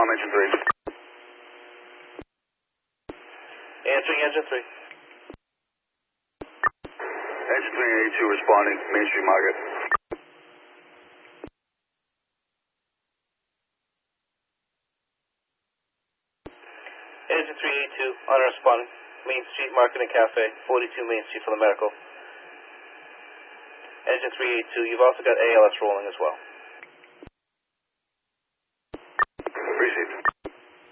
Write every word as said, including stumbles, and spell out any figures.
com, engine three. Answering engine three. Engine three eighty-two responding, Main Street Market. Engine three eighty-two, on responding, Main Street Market and Cafe, forty-two Main Street for the medical. Engine three eighty-two, you've also got A L S rolling as well.